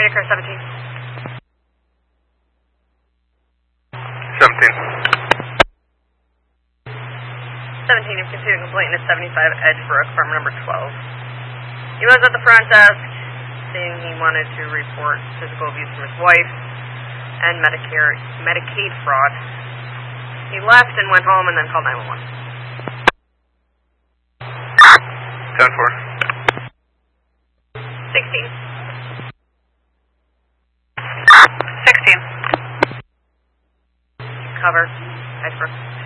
Whitaker 17. 17. 17, you're continuing complaint at 75 Edgebrook, apartment number 12. He was at the front desk saying he wanted to report physical abuse from his wife and Medicaid fraud. He left and went home and then called 911. 10-4. 16. 16. Cover, Edgebrook.